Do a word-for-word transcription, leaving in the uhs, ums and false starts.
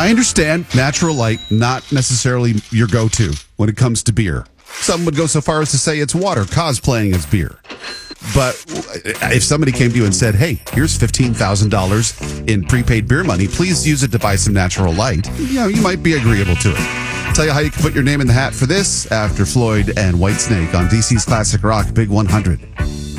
I understand Natural Light, not necessarily your go-to when it comes to beer. Some would go so far as to say it's water cosplaying as beer. But if somebody came to you and said, hey, here's fifteen thousand dollars in prepaid beer money, please use it to buy some Natural Light, you know, you might be agreeable to it. Tell you how you can put your name in the hat for this after Floyd and Whitesnake on D C's Classic Rock Big one hundred.